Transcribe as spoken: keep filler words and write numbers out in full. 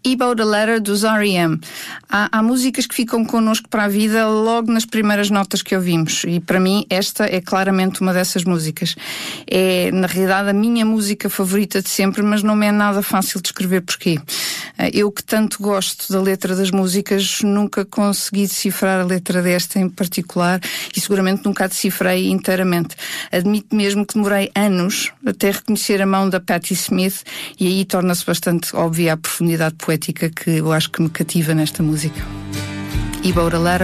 About a Letter dos R E M. Há, há músicas que ficam connosco para a vida logo nas primeiras notas que ouvimos, e para mim esta é claramente uma dessas músicas. É, na realidade, a minha música favorita de sempre, mas não me é nada fácil de escrever porquê. Eu que tanto gosto da letra das músicas, nunca consegui decifrar a letra desta em particular, e seguramente nunca a decifrei inteiramente. Admito mesmo que demorei anos até reconhecer a mão da Patti Smith, e aí torna-se bastante óbvia a profundidade poética que eu acho que me cativa nesta música. About a Letter